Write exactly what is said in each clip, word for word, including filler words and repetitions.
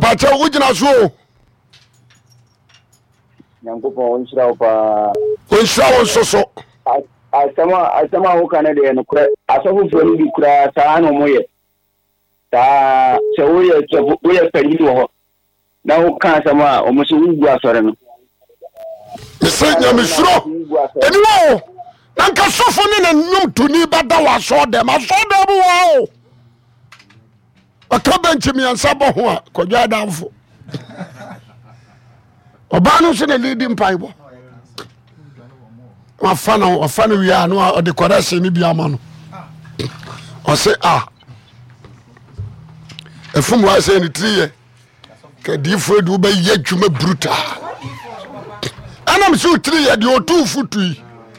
pacha ujina so Nyankopon onhyira wo pa onhyira wo soso asama asama ho kana de no kura asofo fo ni kura saa no moye ta se wo ye wo ye panyi wo na wo kan sama o mo so wu asore no se nyamesuro eni wo nanka sofo ne na nyum tuni bada wa so dem aso dem wo aka benchi mi ansa bo ho a kodwa danfo oba no se na leading paibo ma fana o fana wi a no o de correction ni bia ma no o se ah efum wa se ni triye ke di fo du ba ye dwuma brutal anam se triye de o tu futu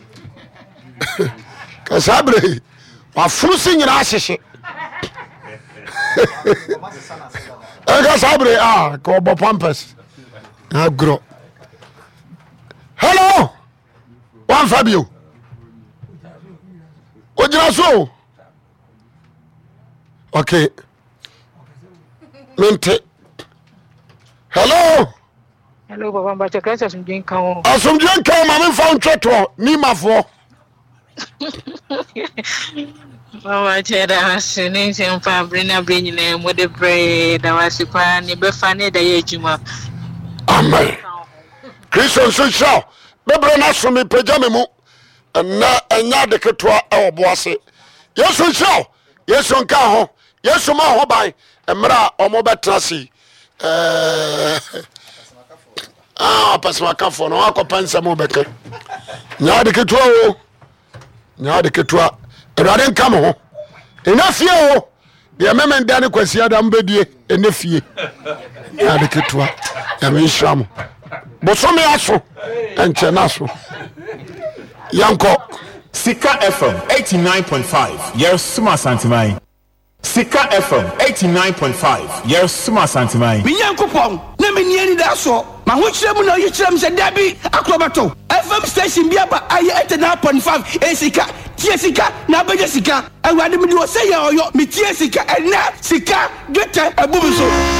ka sabre wa frusi nyina asese ega sabre ah ko bo pampers agro hello Juan Fabio ojira so okay mente hello hello baba mba chekresa asumdwen kan o asumdwen kan ma me fa ntweto ni mafo mama cheda sene sempa brina brinyina mode pray da wasipa ni befa ne da ye juma amen Christian so bebre na so me pejame mu na enya de ketwa e oboase yesu so yesu nka ho yesu ma ho bai emra omo betrasi eh ah pasma kafo no akopansa mo beke nya de ketwa o nya de ketwa erade nka mo ho ena fie o de memen da ne kwasi adam bedie ena fie nya de ketwa ya me nshamo bosome aso enche naso yanko Sika F M eighty-nine point five yes suma santimai Sika F M eighty-nine point five yes suma santimai Binyankopon na meni ani da so ma ho kyerem na oyi kyerem se dabi akrobato F M station bia ba aye eighty-nine point five e sika tie sika na beje sika awade me di wo se ye oyo me tie sika ena sika gete abubu so